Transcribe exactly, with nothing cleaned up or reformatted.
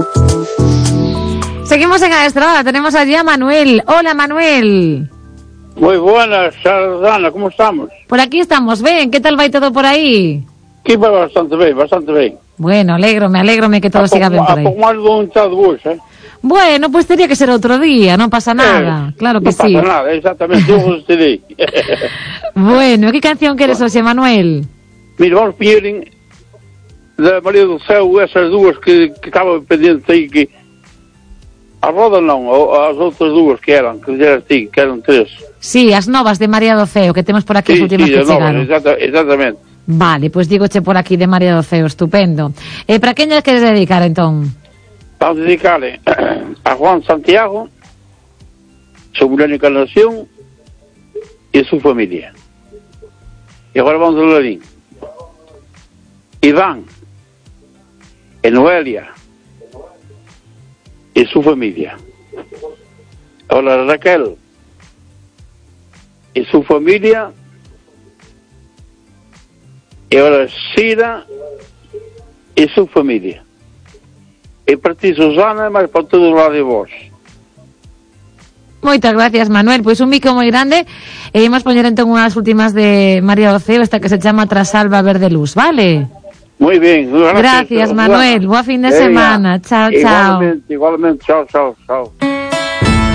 Seguimos en A Estrada, tenemos allí a Manuel. Hola, Manuel. Muy buenas, Susana, ¿cómo estamos? Por aquí estamos, ben, que tal vai todo por aí? Aquí vai bastante ben, bastante ben. Bueno, alégrome, alégrome que todo siga ben por aí. A pouco máis dun chá de bus, eh? Bueno, pues tenía que ser outro día, non pasa nada, eh, claro que no sí. Non pasa nada, exactamente, eu vos direi. Bueno, que canción queres hoxe, Manuel? Mira, vamos piñeren da María do Céu, esas dúas que, que estaban pendentes aí, que a roda non, as outras dúas que eran, que eras ti, que eran tres. Sí, as novas de María do Ceo, que temos por aquí Sí, as últimas sí, que as novas, chegaron. exacta, exactamente. Vale, pois pues digoche por aquí de María do Ceo, estupendo. Eh, para quen lle queres dedicar, entón? Vamos a dedicarle a Juan Santiago, su mujer Encarnación y su familia. Y ahora vamos a Lorín. Iván, Noelia y su familia. Ahora Raquel y su familia. Y ahora Sira y su familia. E para ti, Susana, mas para todo o lado de vos. Moitas gracias, Manuel. Pois un mico moi grande. E imos poñer entón unhas últimas de María do Ceo, esta que se chama Trasalba Verde Luz, vale? Moi ben. Gracias, Manuel. Boa fin de semana. Chao, chao. Igualmente, igualmente. Chao, chao, chao.